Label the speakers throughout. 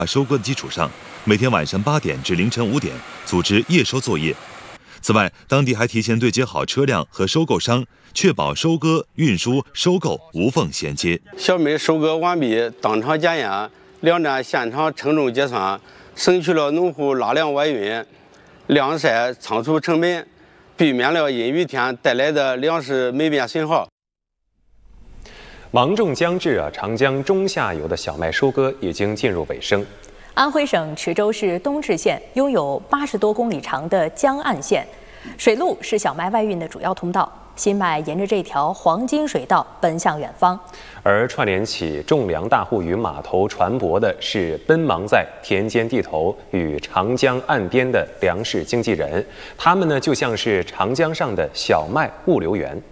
Speaker 1: 收割的基础上，每天晚上8点至凌晨5点组织夜收作业。此外，当地还提前对接好车辆和收购商，确保收割、运输、收购无缝衔接。
Speaker 2: 小麦收割完毕，当场检验，两站现场称重结算，省去了农户拉粮外运、晾晒、仓储成本，避免了阴雨天带来的粮食霉变损耗。
Speaker 3: 芒种将至长江中下游的小麦收割已经进入尾声。
Speaker 4: 安徽省池州市东至县拥有80多公里长的江岸线，水路是小麦外运的主要通道。新麦沿着这条黄金水道奔向远方，
Speaker 3: 而串联起种粮大户与码头船舶的是奔忙在田间地头与长江岸边的粮食经纪人，他们呢就像是长江上的小麦物流员。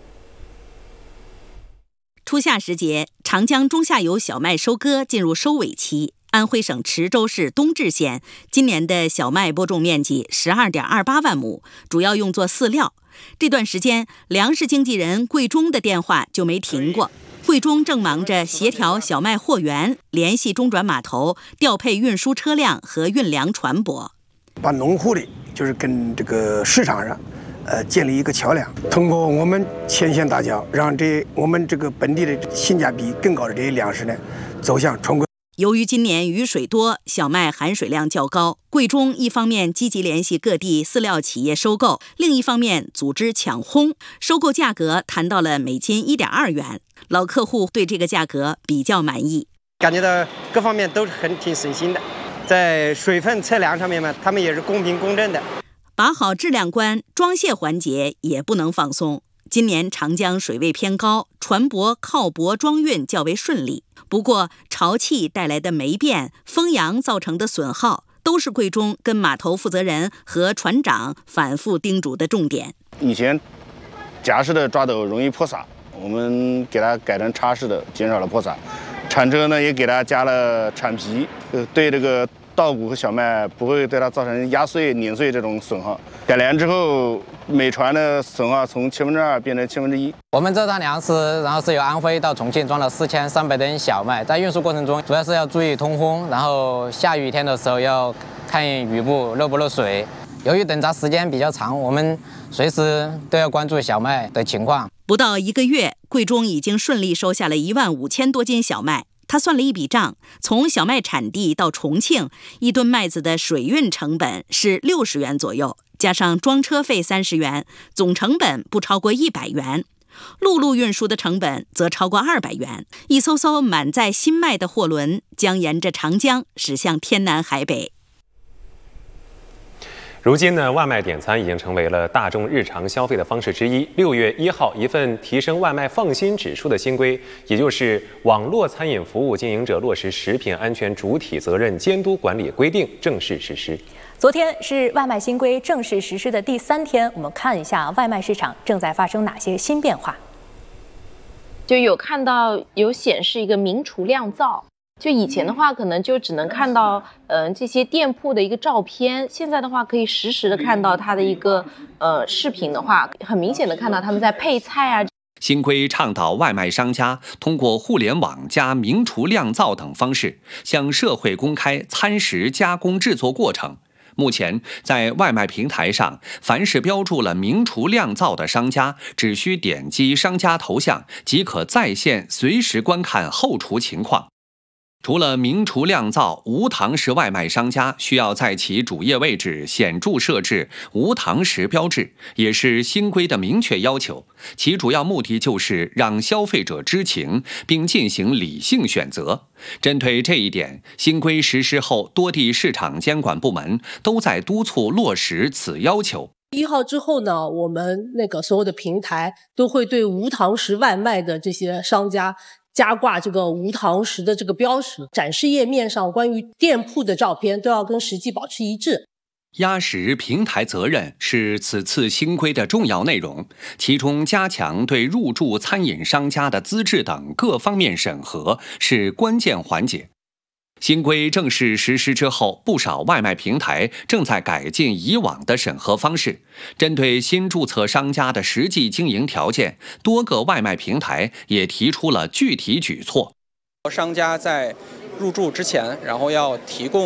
Speaker 5: 初夏时节，长江中下游小麦收割进入收尾期。安徽省池州市东至县今年的小麦播种面积12.28万亩，主要用作饲料。这段时间，粮食经纪人桂忠的电话就没停过。桂忠正忙着协调小麦货源，联系中转码头，调配运输车辆和运粮船舶，
Speaker 6: 把农户的就是跟这个市场上建立一个桥梁，通过我们牵线搭桥，让我们这个本地的性价比更高的这些粮食呢走向全国。
Speaker 5: 由于今年雨水多，小麦含水量较高，桂忠一方面积极联系各地饲料企业收购，另一方面组织抢烘，收购价格谈到了每斤1.2元。老客户对这个价格比较满意，
Speaker 7: 感觉到各方面都是挺省心的，在水分测量上面嘛，他们也是公平公正的。
Speaker 5: 把好质量关，装卸环节也不能放松。今年长江水位偏高，船舶靠泊装运较为顺利。不过，潮气带来的霉变、风扬造成的损耗，都是桂忠跟码头负责人和船长反复叮嘱的重点。
Speaker 8: 以前夹式的抓斗容易破撒，我们给它改成插式的，减少了破撒。铲车呢也给它加了铲皮，对这个稻谷和小麦不会对它造成压碎、碾碎这种损耗。改良之后，每船的损耗从2%变成1/7。
Speaker 9: 我们这趟粮食，然后是由安徽到重庆装了4300吨小麦，在运输过程中主要是要注意通风，然后下雨天的时候要看雨布漏不漏水。由于等杂时间比较长，我们随时都要关注小麦的情况。
Speaker 5: 不到1个月，桂忠已经顺利收下了15000多斤小麦。他算了一笔账，从小麦产地到重庆，1吨麦子的水运成本是60元左右，加上装车费30元，总成本不超过100元。陆路运输的成本则超过200元。一艘艘满载新麦的货轮将沿着长江驶向天南海北。
Speaker 3: 如今呢，外卖点餐已经成为了大众日常消费的方式之一。6月1号，一份提升外卖放心指数的新规，也就是网络餐饮服务经营者落实食品安全主体责任监督管理规定正式实施。
Speaker 4: 昨天是外卖新规正式实施的第3天，我们看一下外卖市场正在发生哪些新变化。
Speaker 10: 就有看到有显示一个名厨靓造。就以前的话，可能就只能看到这些店铺的一个照片，现在的话可以实时的看到它的一个视频的话，很明显的看到他们在配菜啊。
Speaker 11: 新规倡导外卖商家通过互联网加名厨靓造等方式，向社会公开餐食加工制作过程。目前，在外卖平台上，凡是标注了名厨靓造的商家，只需点击商家头像，即可在线随时观看后厨情况。除了名厨靓造，无糖食外卖商家需要在其主页位置显著设置无糖食标志，也是新规的明确要求。其主要目的就是让消费者知情，并进行理性选择。针对这一点，新规实施后，多地市场监管部门都在督促落实此要求。
Speaker 12: 1号之后呢，我们所有的平台都会对无糖食外卖的这些商家加挂这个无糖食的这个标识，展示页面上关于店铺的照片都要跟实际保持一致。
Speaker 11: 压实平台责任是此次新规的重要内容，其中加强对入驻餐饮商家的资质等各方面审核是关键环节。新规正式实施之后，不少外卖平台正在改进以往的审核方式。针对新注册商家的实际经营条件，多个外卖平台也提出了具体举措。
Speaker 13: 商家在入驻之前，然后要提供